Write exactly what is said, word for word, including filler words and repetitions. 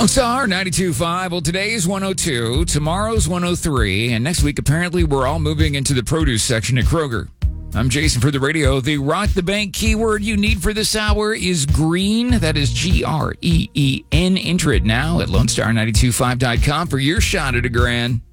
Lone Star ninety-two point five. Well, today's one oh two, tomorrow's one oh three, and next week, apparently, we're all moving into the produce section at Kroger. I'm Jason for the radio. The Rock the Bank keyword you need for this hour is green. That is G R E E N. Enter it now at lone star nine two five dot com for your shot at a grand.